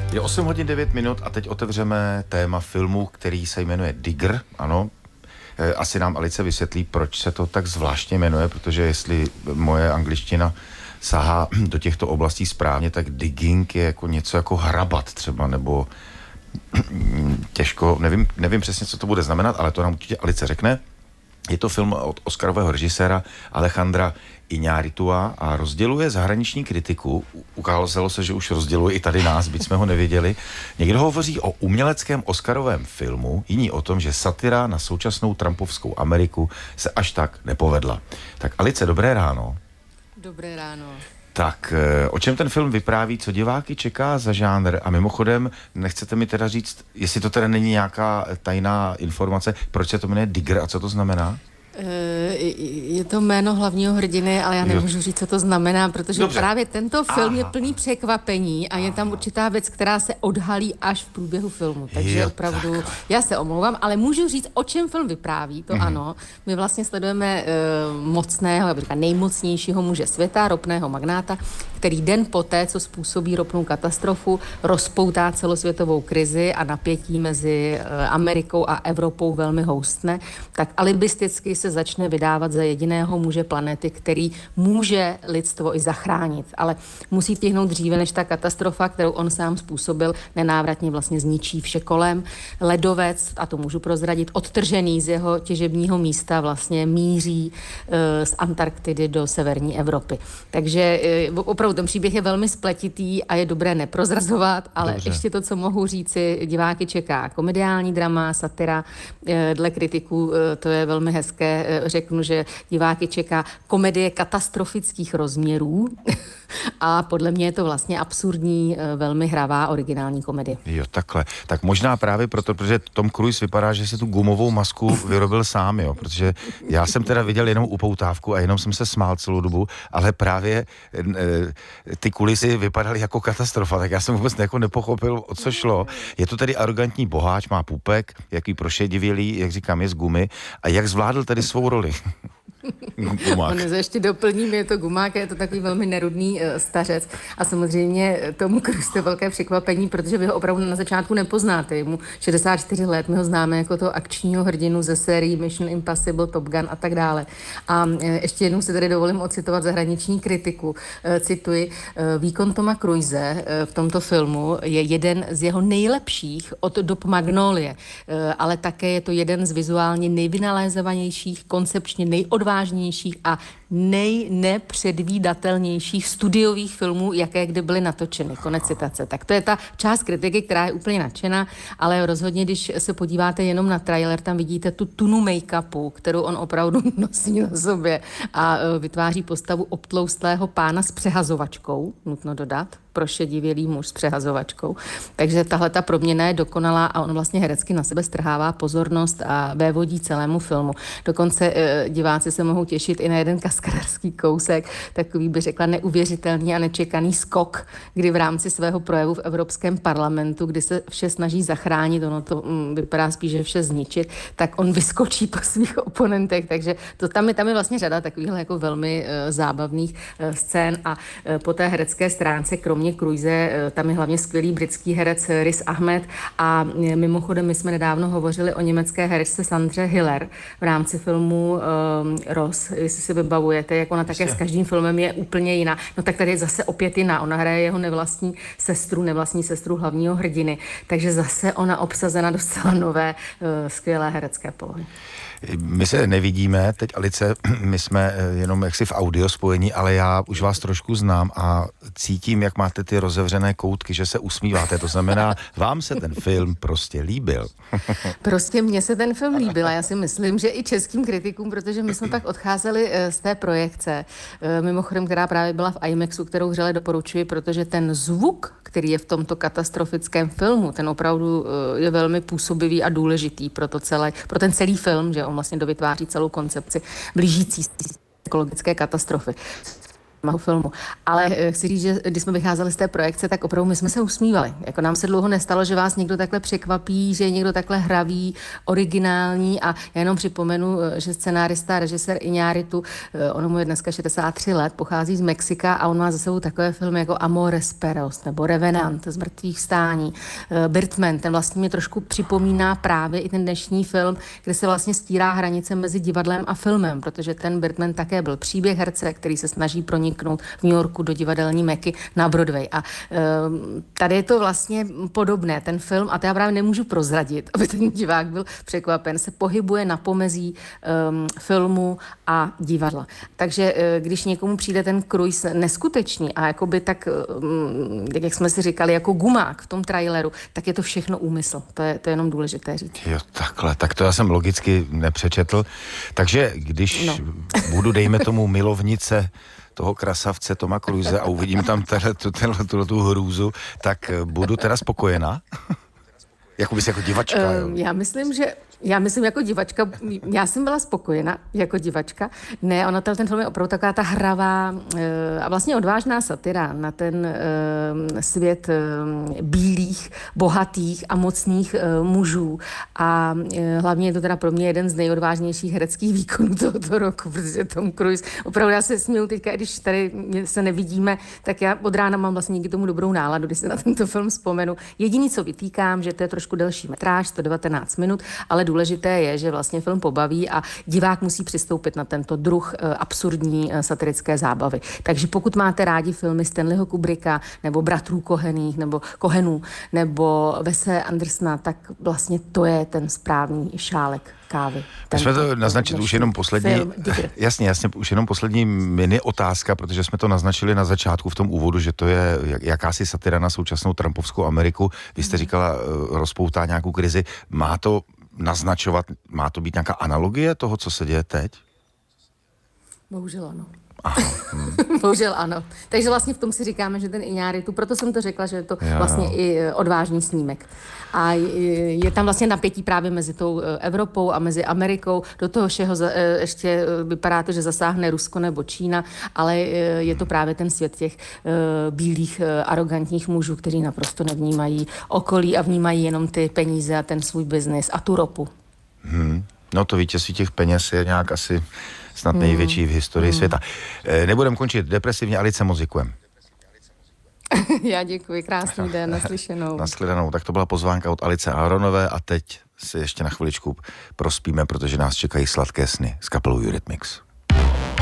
Je 8 hodin 9 minut a teď otevřeme téma filmu, který se jmenuje Digger, ano. Asi nám Alice vysvětlí, proč se to tak zvláštně jmenuje, protože jestli moje angličtina sahá do těchto oblastí správně, tak digging je jako něco jako hrabat třeba, nebo těžko, nevím přesně, co to bude znamenat, ale to nám určitě Alice řekne. Je to film od oscarového režiséra Alejandra Iñárritua a rozděluje zahraniční kritiku. Ukázalo se, že už rozděluje i tady nás, byť jsme ho nevěděli. Někdo hovoří o uměleckém oscarovém filmu, jiní o tom, že satira na současnou trumpovskou Ameriku se až tak nepovedla. Tak Alice, dobré ráno. Dobré ráno. Tak, o čem ten film vypráví, co diváky čeká za žánr? A mimochodem, nechcete mi teda říct, jestli to teda není nějaká tajná informace, proč se to jmenuje Digger a co to znamená? Je to jméno hlavního hrdiny, ale já nemůžu říct, co to znamená, protože Dobře. právě tento film je plný překvapení a je tam určitá věc, která se odhalí až v průběhu filmu. Takže opravdu, já se omlouvám, ale můžu říct, o čem film vypráví, to ano. My vlastně sledujeme mocného, já bych říkala, nejmocnějšího muže světa, ropného magnáta, který den poté, co způsobí ropnou katastrofu, rozpoutá celosvětovou krizi a napětí mezi Amerikou a Evropou velmi houstne, tak alibisticky se začne vydávat za jediného muže planety, který může lidstvo i zachránit, ale musí vtihnout dříve, než ta katastrofa, kterou on sám způsobil, nenávratně vlastně zničí vše kolem. Ledovec, a to můžu prozradit, odtržený z jeho těžebního místa vlastně míří z Antarktidy do severní Evropy. Takže opravdu ten příběh je velmi spletitý a je dobré neprozrazovat, ale Dobře. ještě to, co mohu říci, diváky čeká komediální drama, satira, dle kritiků to je velmi hezké. Řeknu, že diváky čeká komedie katastrofických rozměrů a podle mě je to vlastně absurdní, velmi hravá originální komedie. Jo, takhle. Tak možná právě proto, protože Tom Cruise vypadá, že si tu gumovou masku vyrobil sám, jo, protože já jsem teda viděl jenom upoutávku a jenom jsem se smál celou dobu, ale právě ty kulisy vypadaly jako katastrofa, tak já jsem vůbec jako nepochopil, o co šlo. Je to tedy arrogantní boháč, má pupek, jaký prošedivělý, jak říkám, je z gumy a jak zvládl tedy svou roli? Gumák. On ještě doplním, je to gumák, je to takový velmi nerudný stařec a samozřejmě tomu Cruise to velké překvapení, protože vy ho opravdu na začátku nepoznáte. Je mu 64 let, my ho známe jako toho akčního hrdinu ze sérií Mission Impossible, Top Gun a tak dále. A ještě jednou si tady dovolím ocitovat zahraniční kritiku. Cituji, výkon Toma Cruise v tomto filmu je jeden z jeho nejlepších od dob Magnolie, ale také je to jeden z vizuálně nejvynalézavanějších, koncepčně nejodvážnějších a nejnepředvídatelnějších studiových filmů, jaké kdy byly natočeny. Konec citace. Tak to je ta část kritiky, která je úplně nadšená, ale rozhodně, když se podíváte jenom na trailer, tam vidíte tu tunu make-upu, kterou on opravdu nosí na sobě a vytváří postavu obtloustlého pána s přehazovačkou, nutno dodat, prošedivělý muž s přehazovačkou. Takže tahle ta proměna je dokonalá a on vlastně herecky na sebe strhává pozornost a vévodí celému filmu. Dokonce diváci se mohou těšit i na jeden kaskaderský kousek, takový by řekla neuvěřitelný a nečekaný skok, kdy v rámci svého projevu v Evropském parlamentu, kdy se vše snaží zachránit, ono to vypadá spíš, že vše zničit, tak on vyskočí po svých oponentech, takže tam je vlastně řada takových jako velmi zábavných scén a po té herecké stránce, kromě Cruise, tam je hlavně skvělý britský herec Riz Ahmed a mimochodem my jsme nedávno hovořili o německé herečce Sandře Hiller v rámci filmu Ross, jestli si vybavujete, jak ona také s každým filmem je úplně jiná. No tak tady je zase opět jiná. Ona hraje jeho nevlastní sestru hlavního hrdiny. Takže zase ona obsazena do zcela nové, skvělé herecké polohy. My se nevidíme, teď Alice, my jsme jenom jaksi v audio spojení, ale já už vás trošku znám a cítím, jak máte ty rozevřené koutky, že se usmíváte. To znamená, vám se ten film prostě líbil. Prostě mně se ten film líbil a já si myslím, že i českým kritikům, protože my jsme pak odcházeli z té projekce, mimochodem, která právě byla v IMAXu, kterou vřele doporučuji, protože ten zvuk, který je v tomto katastrofickém filmu, ten opravdu je velmi působivý a důležitý pro ten celý film, že on vlastně dovytváří celou koncepci blížící ekologické katastrofy. filmu. Ale chci říct, že když jsme vycházeli z té projekce, tak opravdu my jsme se usmívali. Jako nám se dlouho nestalo, že vás někdo takhle překvapí, že je někdo takhle hravý, originální a já jenom připomenu, že scenárista a režisér Iñárritu, ono mu je dneska 63 let, pochází z Mexika a on má za sebou takové filmy jako Amores Perros nebo Revenant z mrtvých vstání, Birdman, ten vlastně mě trošku připomíná právě i ten dnešní film, kde se vlastně stírá hranice mezi divadlem a filmem, protože ten Birdman také byl příběh herce, který se snaží proniknout v New Yorku do divadelní Meky na Broadway. A tady je to vlastně podobné. Ten film, a to já právě nemůžu prozradit, aby ten divák byl překvapen, se pohybuje na pomezí filmu a divadla. Takže když někomu přijde ten cruise neskutečný a jakoby tak, jak jsme si říkali, jako gumák v tom traileru, tak je to všechno úmysl. To je jenom důležité říct. Jo, takhle, tak to já jsem logicky nepřečetl. Takže když budu, dejme tomu, milovnice toho krasavce Toma Cruise a uvidím tam tu hrůzu, tak budu teda spokojená? Jakoby jako divačka, jo? Já myslím jako divačka, já jsem byla spokojena jako divačka. Ne, ona ten film je opravdu taková ta hravá a vlastně odvážná satira na ten svět bílých, bohatých a mocných mužů. A hlavně je to teda pro mě jeden z nejodvážnějších hereckých výkonů tohoto roku, protože Tom Cruise, opravdu já se směju teďka, když tady se nevidíme, tak já od rána mám vlastně díky tomu dobrou náladu, když se na tento film vzpomenu. Jediný, co vytýkám, že to je trošku delší metráž, 119 minut, ale důležité je, že vlastně film pobaví a divák musí přistoupit na tento druh absurdní satirické zábavy. Takže pokud máte rádi filmy Stanleyho Kubricka nebo bratrů Cohenů nebo Wese Andersona, tak vlastně to je ten správný šálek kávy. Jsme to naznačit už jenom poslední, jasně, už jenom poslední mini otázka, protože jsme to naznačili na začátku v tom úvodu, že to je jakási satira na současnou trumpovskou Ameriku. Vy jste říkala, rozpoutá nějakou krizi. Má to naznačovat, má to být nějaká analogie toho, co se děje teď? Bohužel ano. Aha. Bohužel ano. Takže vlastně v tom si říkáme, že ten Iñárritu, proto jsem to řekla, že je to vlastně i odvážný snímek. A je tam vlastně napětí právě mezi tou Evropou a mezi Amerikou. Do toho všeho ještě vypadá to, že zasáhne Rusko nebo Čína, ale je to právě ten svět těch bílých, arrogantních mužů, kteří naprosto nevnímají okolí a vnímají jenom ty peníze a ten svůj biznis a tu ropu. No to vítězství těch peněz je nějak asi snad největší v historii světa. Nebudem končit depresivně, Alice, moc děkujem. Já děkuji, krásný den, naslyšenou. Nashledanou, tak to byla pozvánka od Alice Aronové a teď si ještě na chviličku prospíme, protože nás čekají sladké sny s kapelou Eurythmics.